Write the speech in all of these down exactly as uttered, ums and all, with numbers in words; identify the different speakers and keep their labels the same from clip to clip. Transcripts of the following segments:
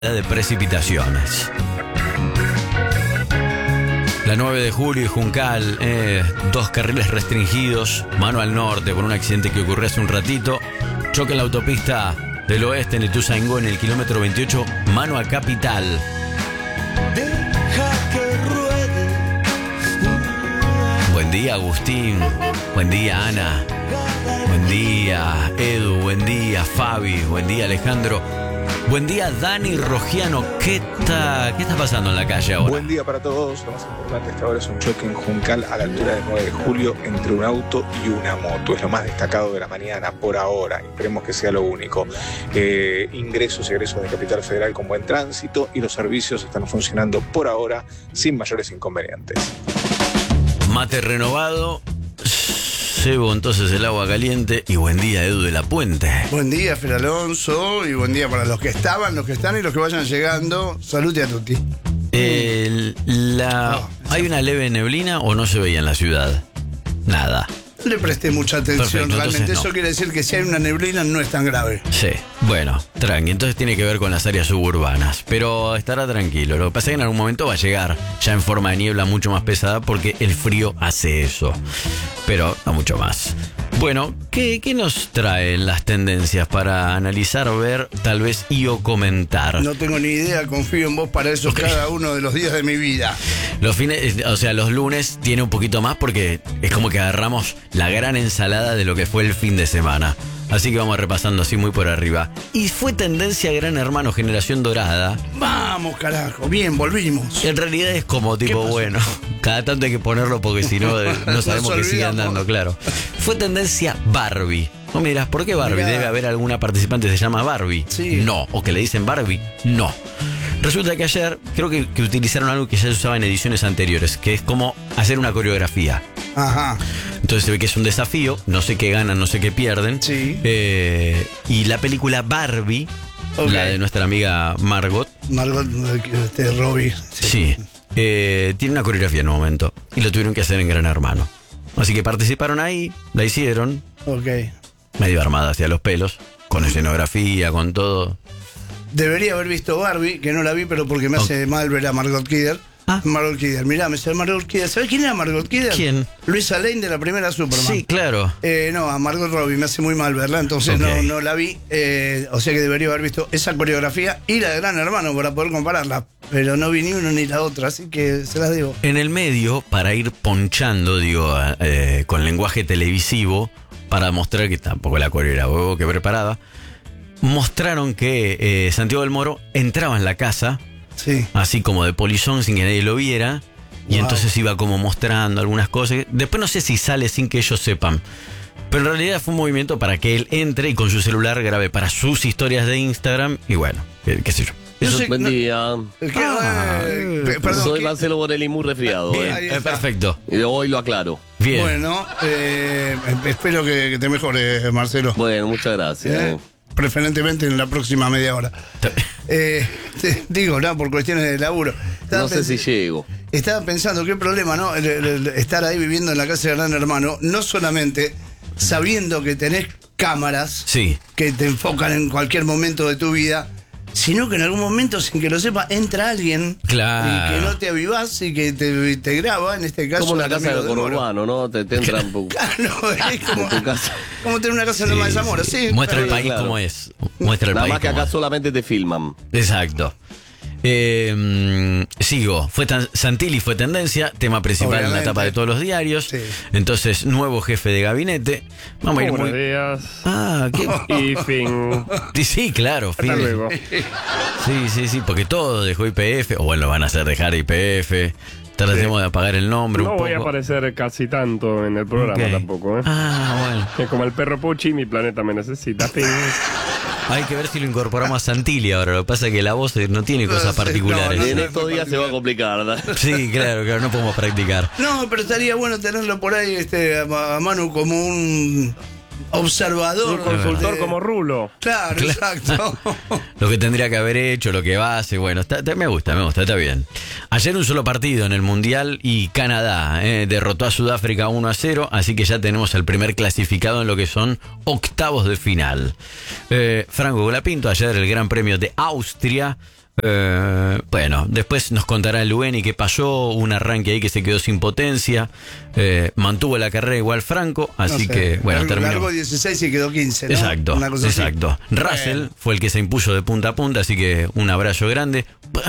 Speaker 1: de precipitaciones. La nueve de julio y Juncal, eh, dos carriles restringidos, mano al norte por un accidente que ocurrió hace un ratito. Choque en la autopista del oeste en Ituzaingó en el kilómetro veintiocho, mano a Capital.
Speaker 2: Deja que ruede.
Speaker 1: Buen día, Agustín. Buen día, Ana. Buen día, Edu. Buen día, Fabi. Buen día, Alejandro. Buen día, Dani Rogiano. ¿Qué está, ¿Qué está pasando en la calle ahora?
Speaker 3: Buen día para todos. Lo más importante hasta ahora es un choque en Juncal a la altura del nueve de julio entre un auto y una moto. Es lo más destacado de la mañana por ahora. Esperemos que sea lo único. Eh, ingresos y egresos de Capital Federal con buen tránsito y los servicios están funcionando por ahora sin mayores inconvenientes.
Speaker 1: Mate renovado. Llevo entonces el agua caliente y buen día, Edu de la Puente.
Speaker 4: Buen día, Fer Alonso, y buen día para los que estaban, los que están y los que vayan llegando. Salute a tutti.
Speaker 1: El, la,
Speaker 4: No,
Speaker 1: ¿Hay una leve neblina o no se veía en la ciudad? Nada.
Speaker 4: No le presté mucha atención.
Speaker 1: Perfecto,
Speaker 4: realmente
Speaker 1: entonces no.
Speaker 4: Eso quiere decir que si hay una neblina no es tan grave.
Speaker 1: Sí, bueno, tranqui. Entonces tiene que ver con las áreas suburbanas. Pero estará tranquilo. Lo que pasa es que en algún momento va a llegar ya en forma de niebla mucho más pesada porque el frío hace eso. Pero no mucho más. Bueno, ¿qué, qué nos traen las tendencias para analizar, ver, tal vez y o comentar?
Speaker 4: No tengo ni idea, confío en vos para eso
Speaker 1: Okay.
Speaker 4: cada uno de los días de mi vida.
Speaker 1: Los fines, o sea, los lunes tiene un poquito más porque es como que agarramos la gran ensalada de lo que fue el fin de semana. Así que vamos repasando así muy por arriba. Y fue tendencia Gran Hermano Generación Dorada.
Speaker 4: Vamos, carajo, bien, volvimos.
Speaker 1: En realidad es como tipo, bueno, cada tanto hay que ponerlo porque si no, no sabemos que sigue andando, claro. Fue tendencia Barbie. No me dirás, ¿por qué Barbie?
Speaker 4: Mirá.
Speaker 1: ¿Debe haber alguna participante que se llama Barbie?
Speaker 4: Sí.
Speaker 1: No. ¿O que le dicen Barbie? No. Resulta que ayer creo que, que utilizaron algo que ya se usaba en ediciones anteriores, que es como hacer una coreografía.
Speaker 4: Ajá.
Speaker 1: Entonces se ve que es un desafío, no sé qué ganan, no sé qué pierden.
Speaker 4: Sí.
Speaker 1: Eh, y la película Barbie,
Speaker 4: Ok.
Speaker 1: la de nuestra amiga Margot,
Speaker 4: Margot, este, Robbie.
Speaker 1: sí, eh, tiene una coreografía en un momento y lo tuvieron que hacer en Gran Hermano. Así que participaron ahí, la hicieron,
Speaker 4: Ok.
Speaker 1: medio armada hacia los pelos, con escenografía, con todo.
Speaker 4: Debería haber visto Barbie, que no la vi, pero porque me
Speaker 1: Ok.
Speaker 4: hace mal ver a Margot Kidder.
Speaker 1: Ah.
Speaker 4: Margot Kidder, mirá, me sale Margot Kidder. ¿Sabés quién era Margot Kidder?
Speaker 1: ¿Quién?
Speaker 4: Luisa Lane de la primera Superman.
Speaker 1: Sí, claro.
Speaker 4: Eh, no, a Margot Robbie me hace muy mal verla, entonces
Speaker 1: Ok.
Speaker 4: no, no la vi. Eh, o sea que debería haber visto esa coreografía y la de Gran Hermano para poder compararla. Pero no vi ni una ni la otra, así que se las digo.
Speaker 1: En el medio, para ir ponchando, digo, eh, con lenguaje televisivo, para mostrar que tampoco la coreo era huevo que preparada, mostraron que eh, Santiago del Moro entraba en la casa,
Speaker 4: Sí.
Speaker 1: así como de polizón, sin que nadie lo viera, y
Speaker 4: Wow.
Speaker 1: entonces iba como mostrando algunas cosas. Después no sé si sale sin que ellos sepan, pero en realidad fue un movimiento para que él entre y con su celular grabe para sus historias de Instagram, y bueno, qué, qué sé yo.
Speaker 4: No
Speaker 1: Eso-
Speaker 4: sé-
Speaker 5: Buen
Speaker 4: no-
Speaker 5: día.
Speaker 4: ¿Qué?
Speaker 1: Ah,
Speaker 4: Eh, pe- perdón,
Speaker 5: Soy
Speaker 4: ¿qué?
Speaker 5: Marcelo Borelli, muy resfriado.
Speaker 1: Bien,
Speaker 5: eh.
Speaker 4: Ahí
Speaker 1: eh,
Speaker 4: está.
Speaker 1: perfecto.
Speaker 5: Y hoy lo aclaro.
Speaker 1: Bien.
Speaker 4: Bueno, eh, espero que, que te mejores, Marcelo.
Speaker 5: Bueno, muchas gracias.
Speaker 4: Eh,
Speaker 5: eh.
Speaker 4: Preferentemente en la próxima media hora. Eh, te- digo, no, por cuestiones de laburo. Estaba
Speaker 5: No sé si
Speaker 4: pens-
Speaker 5: llego.
Speaker 4: Estaba pensando, qué problema, ¿no? El- el- el estar ahí viviendo en la casa de Gran Hermano, no solamente sabiendo que tenés cámaras
Speaker 1: Sí.
Speaker 4: que te enfocan en cualquier momento de tu vida, sino que en algún momento, sin que lo sepa, entra alguien
Speaker 1: Claro.
Speaker 4: y que no te avivás y que te, te graba, en este caso.
Speaker 5: Como una
Speaker 4: el
Speaker 5: casa
Speaker 4: amigo
Speaker 5: de
Speaker 4: del Moro.
Speaker 5: conurbano, ¿no? Te, te entran por,
Speaker 4: Claro, es como,
Speaker 5: por tu casa.
Speaker 4: como tener una casa en Loma de Zamora, sí.
Speaker 1: Muestra el
Speaker 4: pero-
Speaker 1: país
Speaker 5: claro.
Speaker 1: como es. Muestra el
Speaker 5: Nada
Speaker 1: país
Speaker 5: más que
Speaker 1: como
Speaker 5: acá
Speaker 1: es.
Speaker 5: solamente te filman.
Speaker 1: Exacto. Eh, mm, sigo. Fue tan- Santilli fue tendencia, tema principal en la
Speaker 4: Obviamente.
Speaker 1: tapa de todos los diarios.
Speaker 4: Sí.
Speaker 1: Entonces, nuevo jefe de gabinete. Vamos a ir
Speaker 6: Buenos
Speaker 1: muy.
Speaker 6: días.
Speaker 1: Ah, ¿qué?
Speaker 6: Y fin.
Speaker 1: Sí, sí, claro.
Speaker 6: Hasta
Speaker 1: fin.
Speaker 6: luego.
Speaker 1: Sí, sí, sí, porque todo dejó I P F, o bueno, van a hacer dejar I P F. Tratemos de apagar el nombre
Speaker 6: No
Speaker 1: un
Speaker 6: voy a
Speaker 1: poco.
Speaker 6: aparecer casi tanto en el programa
Speaker 1: Ok.
Speaker 6: tampoco, ¿eh?
Speaker 1: Ah, bueno.
Speaker 6: Es como el perro Pucci, mi planeta me necesita. Fin.
Speaker 1: Hay que ver si lo incorporamos a Santilli ahora. Lo que pasa es que la voz eh, no tiene
Speaker 4: No
Speaker 1: cosas
Speaker 4: sé,
Speaker 1: particulares.
Speaker 4: no,
Speaker 5: En
Speaker 4: no.
Speaker 5: estos días se va a complicar, ¿verdad?
Speaker 1: Sí, claro, claro, no podemos practicar.
Speaker 4: No, pero estaría bueno tenerlo por ahí este, a, a Manu como un observador.
Speaker 6: Un consultor
Speaker 4: de-
Speaker 6: como Rulo.
Speaker 4: Claro, exacto.
Speaker 1: Lo que tendría que haber hecho, lo que va a hacer, bueno, está- está- me gusta, me gusta, está bien. Ayer un solo partido en el Mundial y Canadá eh, derrotó a Sudáfrica uno a cero, así que ya tenemos el primer clasificado en lo que son octavos de final. Eh, Franco Colapinto, ayer el Gran Premio de Austria, Eh, bueno, después nos contará el Ueni qué pasó, un arranque ahí que se quedó sin potencia, eh, mantuvo la carrera igual Franco, así
Speaker 4: No sé,
Speaker 1: que bueno,
Speaker 4: largo,
Speaker 1: terminó.
Speaker 4: largo dieciséis y quedó quince, ¿no?
Speaker 1: Exacto,
Speaker 4: Una cosa así.
Speaker 1: exacto. Russell
Speaker 4: Bueno.
Speaker 1: fue el que se impuso de punta a punta, así que un abrazo grande.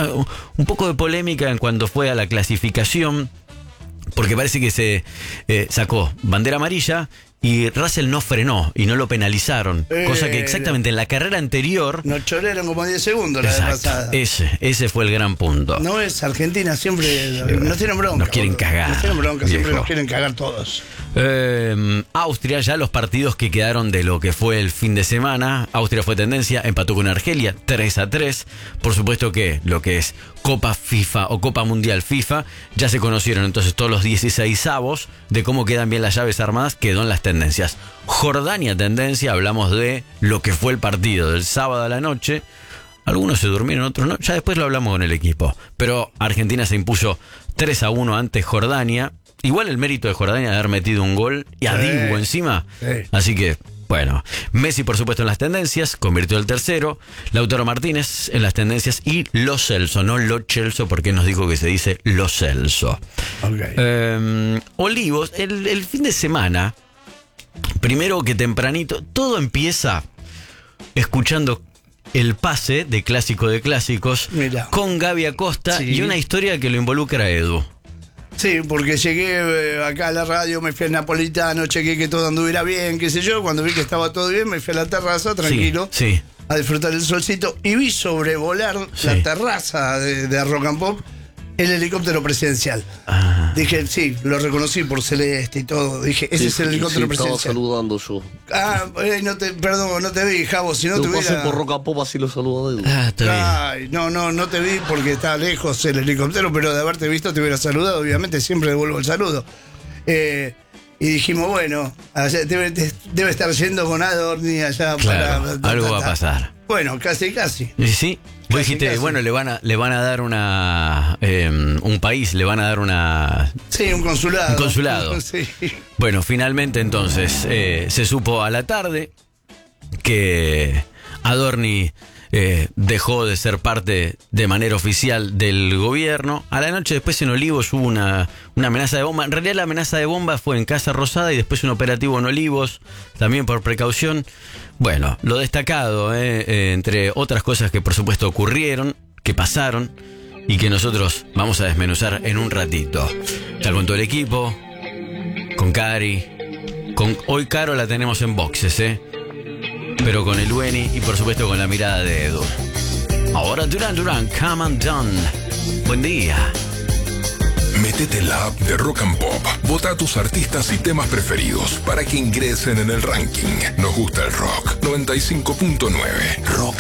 Speaker 1: Un poco de polémica en cuanto fue a la clasificación, porque parece que se eh, sacó bandera amarilla y Russell no frenó y no lo penalizaron.
Speaker 4: Eh,
Speaker 1: cosa que exactamente en la carrera anterior...
Speaker 4: Nos chorearon como diez segundos la vez
Speaker 1: Exacto,
Speaker 4: pasada.
Speaker 1: ese, ese fue el gran punto.
Speaker 4: No es Argentina, siempre nos tienen bronca.
Speaker 1: Nos quieren
Speaker 4: boludo.
Speaker 1: cagar,
Speaker 4: Nos tienen bronca, siempre
Speaker 1: viejo.
Speaker 4: nos quieren cagar todos.
Speaker 1: Eh, Austria, ya los partidos que quedaron de lo que fue el fin de semana. Austria fue tendencia, empató con Argelia tres a tres. Por supuesto que lo que es Copa FIFA o Copa Mundial FIFA, ya se conocieron entonces todos los dieciseisavos de cómo quedan bien las llaves armadas, quedó en las tendencias. Jordania tendencia, hablamos de lo que fue el partido del sábado a la noche. Algunos se durmieron, otros no. Ya después lo hablamos con el equipo. Pero Argentina se impuso tres a uno ante Jordania. Igual el mérito de Jordania de haber metido un gol y a
Speaker 4: Sí.
Speaker 1: Dibu encima.
Speaker 4: Sí.
Speaker 1: Así que, bueno. Messi, por supuesto, en las tendencias. Convirtió el tercero. Lautaro Martínez en las tendencias. Y Lo Celso, no Lo Celso, porque nos dijo que se dice Lo Celso.
Speaker 4: Ok.
Speaker 1: Eh, Olivos, el, el fin de semana, primero que tempranito, todo empieza escuchando el pase de Clásico de Clásicos
Speaker 4: Mirá.
Speaker 1: con Gaby Acosta
Speaker 4: Sí.
Speaker 1: y una historia que lo involucra a Edu.
Speaker 4: Sí, porque llegué eh, acá a la radio, me fui al Napolitano, chequé que todo anduviera bien, qué sé yo. Cuando vi que estaba todo bien, me fui a la terraza, tranquilo,
Speaker 1: Sí, sí.
Speaker 4: a disfrutar el solcito. Y vi sobrevolar
Speaker 1: Sí.
Speaker 4: la terraza de, de Rock and Pop el helicóptero presidencial.
Speaker 1: Ah.
Speaker 4: Dije, sí, lo reconocí por celeste y todo. Dije, ese
Speaker 5: Sí,
Speaker 4: es el
Speaker 5: sí,
Speaker 4: helicóptero
Speaker 5: sí, estaba
Speaker 4: presidencial.
Speaker 5: saludando yo.
Speaker 4: Ah, eh, no te, perdón, no te vi, Javo, si no
Speaker 5: Lo
Speaker 4: te
Speaker 5: pasé
Speaker 4: hubiera...
Speaker 5: por Roca Pop, así lo saludé.
Speaker 1: Ah, está bien.
Speaker 4: Ay, no, no, no te vi porque estaba lejos el helicóptero, pero de haberte visto te hubiera saludado, obviamente, siempre devuelvo el saludo. Eh, y dijimos, bueno, allá debe, debe estar yendo con Adorni allá
Speaker 1: Claro,
Speaker 4: para...
Speaker 1: algo va a pasar.
Speaker 4: Bueno, casi, casi.
Speaker 1: Y sí, vos
Speaker 4: Casi,
Speaker 1: dijiste,
Speaker 4: casi.
Speaker 1: bueno, le van a, le van a dar una eh, un país, le van a dar una...
Speaker 4: Sí, un consulado.
Speaker 1: Un consulado.
Speaker 4: Sí.
Speaker 1: Bueno, finalmente entonces eh, se supo a la tarde que Adorni eh, dejó de ser parte de manera oficial del gobierno. A la noche después en Olivos hubo una, una amenaza de bomba. En realidad la amenaza de bomba fue en Casa Rosada y después un operativo en Olivos, también por precaución. Bueno, lo destacado, eh, eh, entre otras cosas que por supuesto ocurrieron, que pasaron y que nosotros vamos a desmenuzar en un ratito. Ya con todo el equipo, con Cari, con hoy Caro la tenemos en boxes, ¿eh? Pero con el Ueni y por supuesto con la mirada de Edu. Ahora Duran Duran, come and done. Buen día.
Speaker 2: Métete en la app de Rock and Pop. Vota a tus artistas y temas preferidos para que ingresen en el ranking. Nos gusta el rock. noventa y cinco punto nueve. Rock